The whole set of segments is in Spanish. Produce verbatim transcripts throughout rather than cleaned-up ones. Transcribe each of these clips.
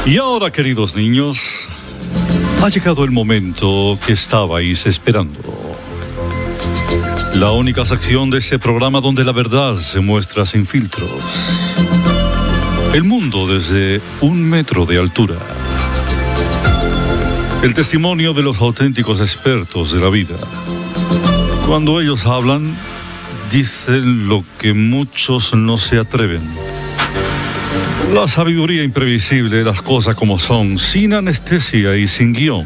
Y ahora, queridos niños, ha llegado el momento que estabais esperando. La única sección de este programa donde la verdad se muestra sin filtros. El mundo desde un metro de altura. El testimonio de los auténticos expertos de la vida. Cuando ellos hablan, dicen lo que muchos no se atreven. La sabiduría imprevisible de las cosas como son, sin anestesia y sin guión.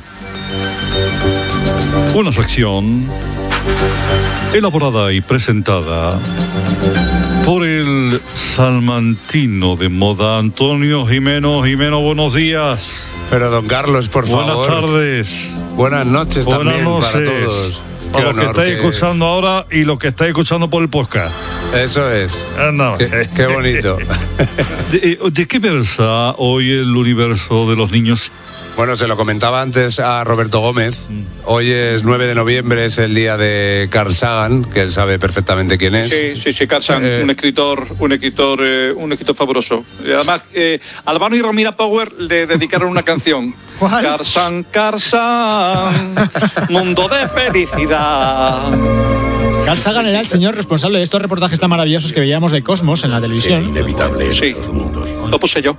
Una sección elaborada y presentada por el salmantino de moda Antonio Jimeno. Jimeno, buenos días. Pero don Carlos, por Buenas favor. Buenas tardes. Buenas noches Buenas también noches para todos. A los que estáis que... escuchando ahora y los que estáis escuchando por el podcast. Eso es. Ah, no. Qué, qué bonito. ¿De, ¿De qué versa hoy el universo de los niños? Bueno, se lo comentaba antes a Roberto Gómez. Hoy es nueve de noviembre, es el día de Carl Sagan, que él sabe perfectamente quién es. Sí, sí, sí, Carl Sagan, eh, un escritor, un escritor, eh, un escritor fabuloso. Además, eh, Albano y Romina Power le dedicaron una canción. ¿Cuál? Carl Sagan, Carl Sagan, mundo de felicidad. Carl Sagan era el señor responsable de estos reportajes tan maravillosos que veíamos de Cosmos en la televisión. Inevitable sí, los mundos. Lo puse yo.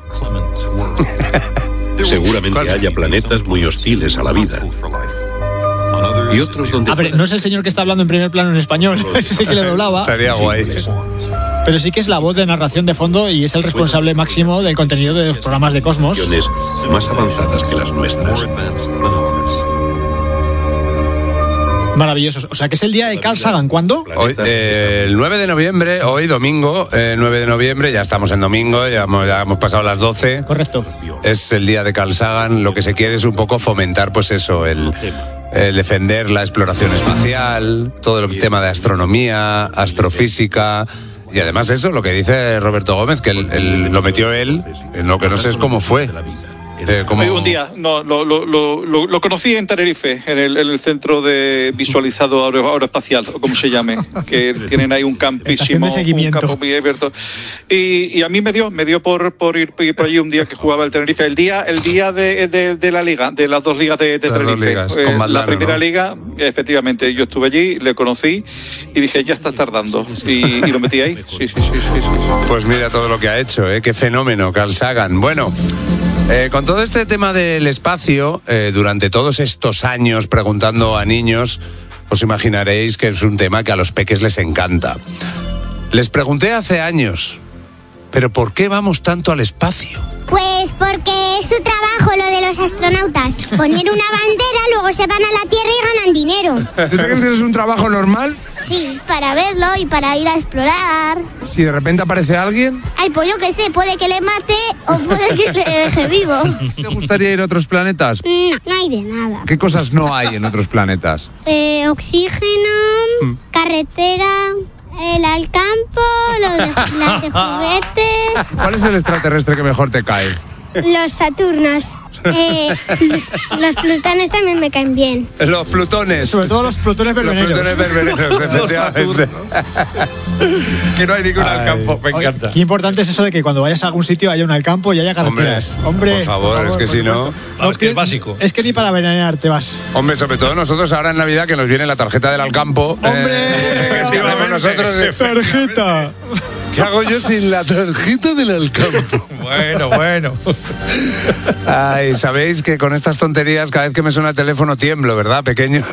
Seguramente haya planetas muy hostiles a la vida. Y otros donde... A ver, no es el señor que está hablando en primer plano en español. Ese sí que le doblaba. Estaría guay. Pero sí que es la voz de narración de fondo y es el responsable máximo del contenido de los programas de Cosmos. Más avanzadas que las nuestras. Maravillosos. O sea, que es el día de Carl Sagan. ¿Cuándo? Hoy, eh, el nueve de noviembre, hoy domingo, eh, nueve de noviembre, ya estamos en domingo, ya hemos, ya hemos pasado las doce. Correcto. Es el día de Carl Sagan. Lo que se quiere es un poco fomentar, pues eso, el, el defender la exploración espacial, todo el tema de astronomía, astrofísica. Y además eso, lo que dice Roberto Gómez, que él, él, lo metió él, en lo que no sé es cómo fue. Eh, como... Un día, no, lo, lo, lo, lo conocí en Tenerife, en el, en el centro de visualizado aeroespacial, o como se llame, que tienen ahí un campísimo, un campo muy abierto. Y, y a mí me dio, me dio por, por ir por allí un día que jugaba el Tenerife, el día, el día de, de, de la liga, de las dos ligas de, de Tenerife. Ligas, eh, Maldano, la primera ¿no? liga, efectivamente, yo estuve allí, le conocí y dije, ya está tardando. Y, y lo metí ahí. Sí, sí, sí, sí, sí. Pues mira todo lo que ha hecho, ¿eh? Qué fenómeno, Carl Sagan. Bueno. Eh, con todo este tema del espacio, eh, durante todos estos años preguntando a niños, os imaginaréis que es un tema que a los peques les encanta. Les pregunté hace años, ¿pero por qué vamos tanto al espacio? Pues porque es su trabajo lo de los astronautas. Poner una bandera, luego se van a la Tierra y ganan dinero. ¿Tú crees que eso es un trabajo normal? Sí, para verlo y para ir a explorar. Si de repente aparece alguien... Ay, pues yo qué sé, puede que le mate o puede que le deje vivo. ¿Te gustaría ir a otros planetas? No, no hay de nada. ¿Qué cosas no hay en otros planetas? Eh, oxígeno, mm. carretera... El al campo, los de, las de juguetes. ¿Cuál es el extraterrestre que mejor te cae? Los Saturnos. Eh, los plutones también me caen bien. Los plutones. Sobre todo los plutones verbeneros. Los plutones verbeneros, efectivamente. Que no hay ningún al campo, me Oye, encanta. Qué importante es eso de que cuando vayas a algún sitio haya un al campo y haya carreteras. Hombre, Hombre por favor, por favor es que si no... No, es que es básico. Es que ni para venenear te vas. Hombre, sobre todo nosotros ahora en Navidad que nos viene la tarjeta del Alcampo. ¡Hombre! Eh, es que hacemos nosotros... Eh, ¡Tarjeta! ¿Qué hago yo sin la tarjeta del Alcampo? Bueno, bueno. Ay, sabéis que con estas tonterías cada vez que me suena el teléfono tiemblo, ¿verdad, pequeños?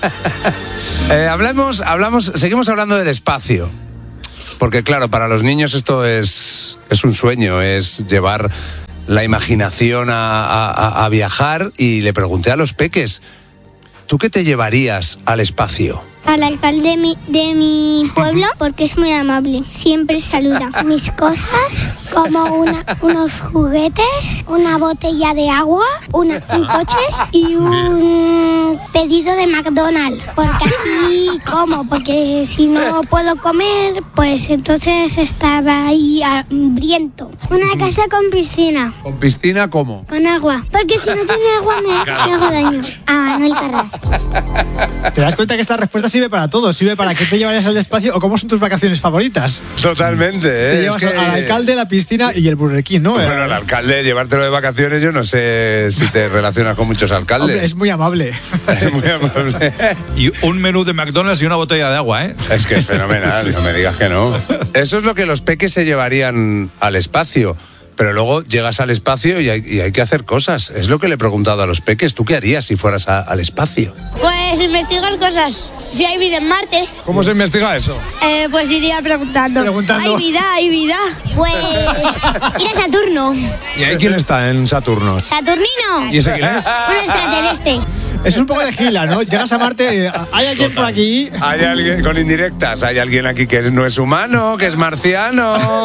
eh, hablamos, hablamos, seguimos hablando del espacio. Porque claro, para los niños esto es, es un sueño, es llevar la imaginación a, a, a viajar. Y le pregunté a los peques, ¿tú qué te llevarías al espacio? Al alcalde de mi, de mi pueblo, porque es muy amable. Siempre saluda. Mis cosas, como una, unos juguetes, una botella de agua, una, un coche y un un pedido de McDonald's, porque así como, porque si no puedo comer, pues entonces estaba ahí hambriento. Una casa con piscina. ¿Con piscina cómo? Con agua, porque si no tiene agua me, me hago daño. Ah, no hay carras. ¿Te das cuenta que esta respuesta sirve para todo? Sirve para que te llevarías al espacio o cómo son tus vacaciones favoritas. Totalmente, ¿eh? Te llevas es que... al alcalde, la piscina y el Burger King, ¿no? Bueno, el alcalde, llevártelo de vacaciones, yo no sé si te relacionas con muchos alcaldes. Hombre, es muy amable. Es muy amable. Y un menú de McDonald's y una botella de agua, ¿eh? Es que es fenomenal, no me digas que no. Eso es lo que los peques se llevarían al espacio. Pero luego llegas al espacio y hay, y hay que hacer cosas. Es lo que le he preguntado a los peques. ¿Tú qué harías si fueras a, al espacio? Pues investigar cosas. Si hay vida en Marte. ¿Cómo se investiga eso? Eh, pues iría preguntando. Preguntando. Hay vida, hay vida. Pues ir a Saturno. ¿Y ahí quién está en Saturno? ¿Saturnino? ¿Y ese quién es? Un extraterrestre. Es un poco de gila, ¿no? Llegas a Marte, eh, hay alguien por aquí. Hay alguien con indirectas. Hay alguien aquí que no es humano, que es marciano.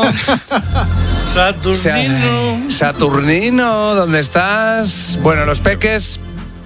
Saturnino. Saturnino, ¿dónde estás? Bueno, los peques,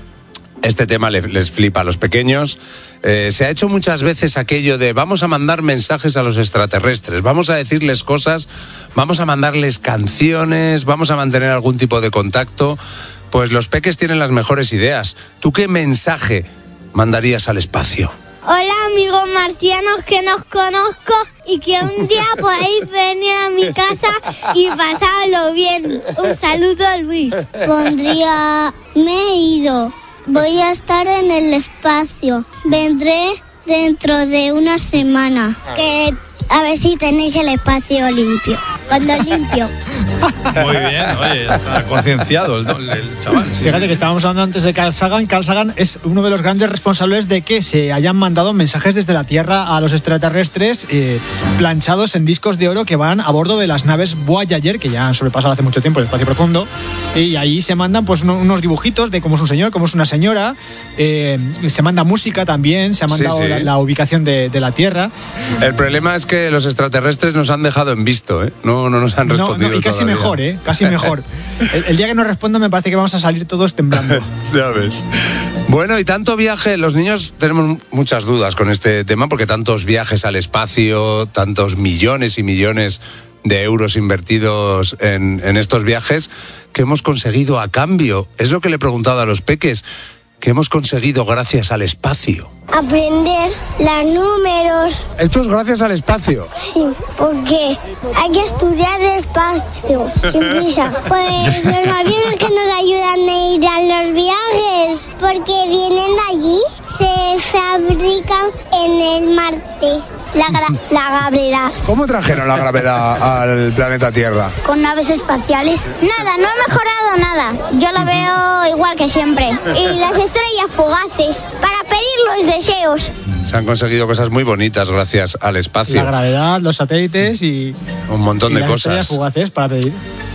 este tema les, les flipa a los pequeños. Eh, se ha hecho muchas veces aquello de vamos a mandar mensajes a los extraterrestres, vamos a decirles cosas, vamos a mandarles canciones, vamos a mantener algún tipo de contacto. Pues los peques tienen las mejores ideas. ¿Tú qué mensaje mandarías al espacio? Hola amigos marcianos que nos conozco y que un día podéis venir a mi casa y pasarlo bien. Un saludo, Luis. Pondría, me he ido, voy a estar en el espacio, vendré dentro de una semana. Que a ver si tenéis el espacio limpio, cuando limpio. Muy bien, oye, está concienciado el, el chaval. Sí. Fíjate que estábamos hablando antes de Carl Sagan. Carl Sagan es uno de los grandes responsables de que se hayan mandado mensajes desde la Tierra a los extraterrestres eh, planchados en discos de oro que van a bordo de las naves Voyager, que ya han sobrepasado hace mucho tiempo el espacio profundo. Y ahí se mandan pues unos dibujitos de cómo es un señor, cómo es una señora. Eh, se manda música también, se ha mandado Sí, sí. La, la ubicación de, de la Tierra. El problema es que los extraterrestres nos han dejado en visto, ¿eh? No, no nos han No, respondido no, y casi todavía. mejor, ¿eh? Casi mejor. El, el día que nos respondan me parece que vamos a salir todos temblando. Ya ves. Bueno, y tanto viaje, los niños tenemos muchas dudas con este tema porque tantos viajes al espacio, tantos millones y millones de euros invertidos en, en estos viajes, ¿qué hemos conseguido a cambio? Es lo que le he preguntado a los peques. ¿Qué hemos conseguido gracias al espacio? Aprender los números. Esto es gracias al espacio. Sí, porque hay que estudiar despacio, sin prisa. Pues los aviones que nos ayudan a ir a los viajes, porque vienen de allí, se fabrican en el Marte. La, gra- la gravedad. ¿Cómo trajeron la gravedad al planeta Tierra? Con naves espaciales. Nada, no ha mejorado nada. Yo lo veo igual que siempre. Y las estrellas fugaces, para pedir los deseos. Se han conseguido cosas muy bonitas gracias al espacio. La gravedad, los satélites y, Un montón y de las estrellas cosas. fugaces para pedir.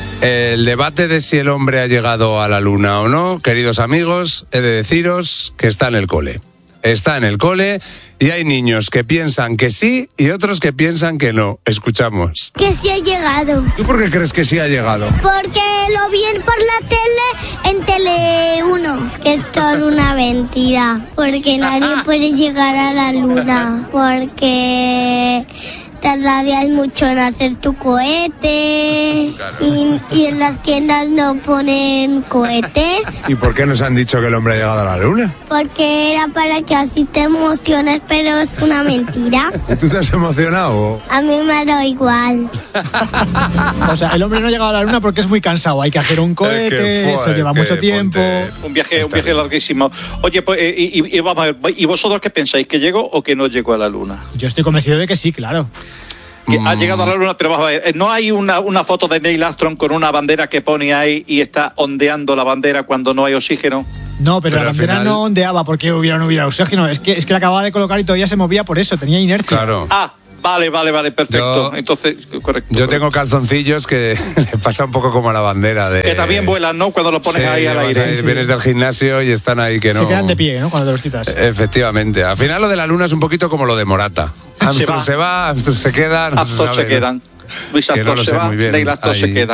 El debate de si el hombre ha llegado a la luna o no, queridos amigos, he de deciros que está en el cole. Está en el cole y hay niños que piensan que sí y otros que piensan que no. Escuchamos. Que sí ha llegado. ¿Tú por qué crees que sí ha llegado? Porque lo vi por la tele en Tele uno. Esto es una mentira. Porque nadie puede llegar a la luna. Porque tardarías mucho en hacer tu cohete. Y, y en las tiendas no ponen cohetes. ¿Y por qué nos han dicho que el hombre ha llegado a la luna? Porque era para que así te emociones, pero es una mentira. ¿Tú te has emocionado? A mí me da igual. O sea, el hombre no ha llegado a la luna porque es muy cansado. Hay que hacer un cohete, se lleva mucho tiempo. Un viaje, un viaje larguísimo. Oye, pues, eh, y, y, y vamos a ver, ¿y vosotros qué pensáis? ¿Que llegó o que no llegó a la luna? Yo estoy convencido de que sí, claro. Que ha llegado a la luna, pero vamos a ver, eh, ¿no hay una, una foto de Neil Armstrong con una bandera que pone ahí y está ondeando la bandera cuando no hay oxígeno? No, pero, Pero la al bandera final- no ondeaba porque hubiera o no hubiera oxígeno. Es que, es que la acababa de colocar y todavía se movía por eso, tenía inercia. Claro. Ah, vale, vale, vale, perfecto. Yo- Entonces, correcto. Yo correcto. tengo calzoncillos que le pasa un poco como a la bandera de... Que también vuelan, ¿no? Cuando lo pones Sí, ahí al vas aire. ahí, Sí. Vienes del gimnasio y están ahí que no... Se quedan de pie, ¿no? Cuando te los quitas. Efectivamente. Al final lo de la luna es un poquito como lo de Morata. Armstrong va. se va, Armstrong se queda. no se Aptos se sabe, ¿no? quedan. Luis Que no Armstrong lo se sé va, muy bien. Neil Armstrong se Ahí. quedan.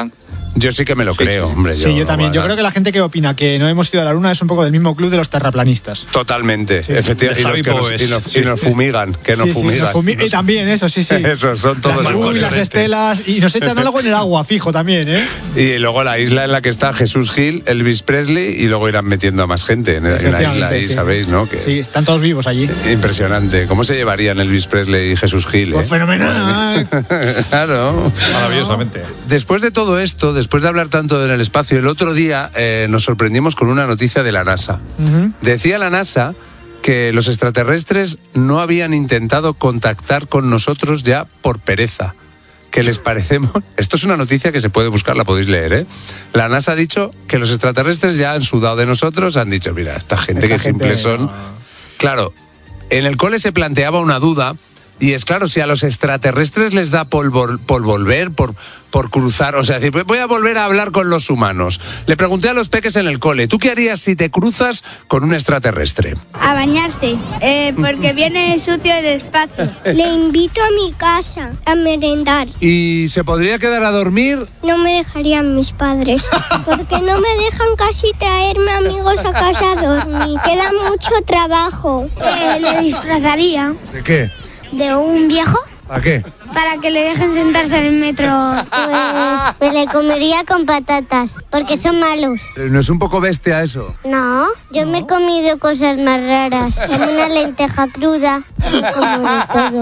Yo sí que me lo creo, hombre. Sí, yo, yo también. Yo creo que la gente que opina que no hemos ido a la Luna es un poco del mismo club de los terraplanistas. Totalmente, sí. Efectivamente. Y, los que nos, y, nos, sí, y nos sí. fumigan, que sí, nos sí, fumigan. Nos fumi- y también eso, sí, sí. Eso, son todos las, uy, las estelas. Y nos echan algo en el agua, fijo también, ¿eh? Y luego la isla en la que está Jesús Gil, Elvis Presley, y luego irán metiendo a más gente en, en la isla ahí, sí. ¿sabéis, no? Que sí, están todos vivos allí. Impresionante. ¿Cómo se llevarían Elvis Presley y Jesús Gil? Pues eh? fenomenal. Claro. Maravillosamente. Después de todo esto, después de hablar tanto en el espacio, el otro día eh, nos sorprendimos con una noticia de la NASA. Uh-huh. Decía la NASA que los extraterrestres no habían intentado contactar con nosotros ya por pereza. Que les parecemos... Esto es una noticia que se puede buscar, la podéis leer, ¿eh? La NASA ha dicho que los extraterrestres ya han sudado de nosotros, han dicho, mira, esta gente esta que gente simples son... No. Claro, en el cole se planteaba una duda, y es claro, si a los extraterrestres les da por, vol- por volver, por, por cruzar, o sea, decir, voy a volver a hablar con los humanos. Le pregunté a los peques en el cole, ¿tú qué harías si te cruzas con un extraterrestre? A bañarse, eh, porque viene sucio el espacio. Le invito a mi casa a merendar. ¿Y se podría quedar a dormir? No me dejarían mis padres, porque no me dejan casi traerme amigos a casa a dormir. Queda mucho trabajo. Eh, le disfrazaría. ¿De qué? ¿De un viejo? ¿Para qué? Para que le dejen sentarse en el metro. Pues me le comería con patatas, porque son malos. ¿No es un poco bestia eso? No, yo ¿No? me he comido cosas más raras, como una lenteja cruda, como de todo.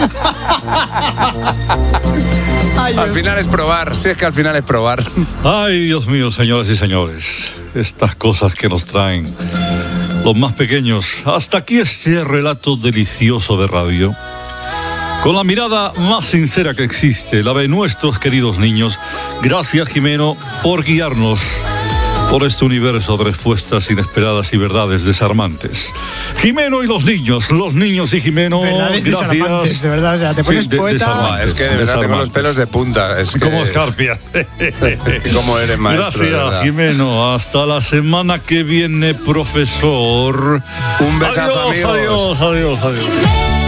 Al final es probar, si es que al final es probar. Ay, Dios mío, señoras y señores, estas cosas que nos traen los más pequeños. Hasta aquí este relato delicioso de radio, con la mirada más sincera que existe, la de nuestros queridos niños. Gracias, Jimeno, por guiarnos por este universo de respuestas inesperadas y verdades desarmantes. Jimeno y los niños, los niños y Jimeno. Verdades gracias. Desarmantes, de verdad, o sea, te pones sí, de, poeta. Es que de verdad tengo los pelos de punta. Es que... Como escarpia. Como eres maestro. Gracias, Jimeno. Hasta la semana que viene, profesor. Un besazo, adiós, amigos. Adiós, adiós, adiós.